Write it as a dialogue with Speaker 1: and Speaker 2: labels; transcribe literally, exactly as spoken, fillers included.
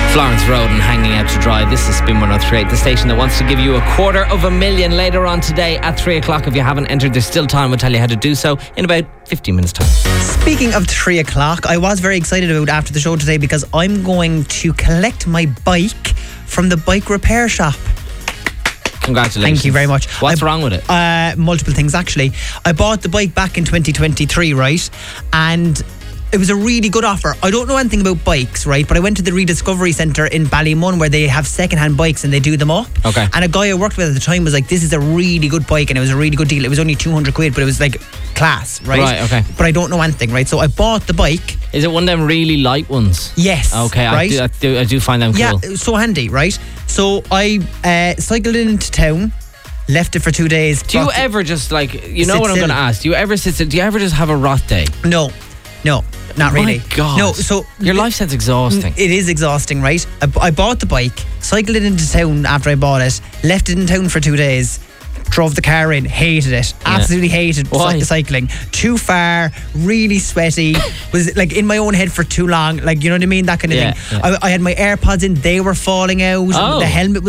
Speaker 1: Florence Road and Hanging Out to Dry. This is Spin one oh three, the station that wants to give you a quarter of a million later on today at three o'clock. If you haven't entered, there's still time. We'll tell you how to do so in about fifteen minutes time.
Speaker 2: Speaking of three o'clock, I was very excited about after the show today because I'm going to collect my bike from the bike repair shop.
Speaker 1: Congratulations.
Speaker 2: Thank you very much.
Speaker 1: What's
Speaker 2: I,
Speaker 1: wrong with it?
Speaker 2: Uh, multiple things, actually. I bought the bike back in twenty twenty-three, right? And it was a really good offer. I don't know anything about bikes, right? But I went to the Rediscovery Centre in Ballymun where they have second-hand bikes and they do them up.
Speaker 1: Okay.
Speaker 2: And a guy I worked with at the time was like, this is a really good bike and it was a really good deal. It was only two hundred quid, but it was like class, right?
Speaker 1: Right, okay.
Speaker 2: But I don't know anything, right? So I bought the bike.
Speaker 1: Is it one of them really light ones?
Speaker 2: Yes.
Speaker 1: Okay, I,
Speaker 2: right?
Speaker 1: do, I, do, I do find them cool.
Speaker 2: Yeah, it was so handy, right? So I uh, cycled into town, left it for two days.
Speaker 1: Do you
Speaker 2: brought the-
Speaker 1: ever just like, you know
Speaker 2: Sit
Speaker 1: what I'm
Speaker 2: still.
Speaker 1: going to ask? Do you ever sit still? Do you ever just have a rot day?
Speaker 2: No, no, not really.
Speaker 1: My God.
Speaker 2: No, so
Speaker 1: Your life sounds exhausting.
Speaker 2: It is exhausting, right? I, I bought the bike, cycled it into town after I bought it, left it in town for two days, drove the car in, hated it, absolutely hated
Speaker 1: Why?
Speaker 2: cy- cycling. Too far, really sweaty, was like in my own head for too long, like, you know what I mean? That kind of
Speaker 1: Yeah,
Speaker 2: thing.
Speaker 1: yeah.
Speaker 2: I, I had my AirPods in, they were falling out,
Speaker 1: Oh.
Speaker 2: the helmet was